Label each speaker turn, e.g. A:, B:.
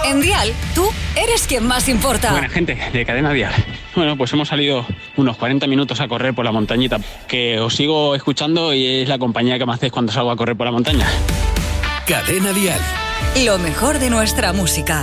A: En Dial, tú eres quien más importa.
B: Buena gente de Cadena Dial. Bueno, pues hemos salido unos 40 minutos a correr por la montañita, que os sigo escuchando y es la compañía que me hacéis cuando salgo a correr por la montaña.
C: Cadena Dial.
A: Lo mejor de nuestra música.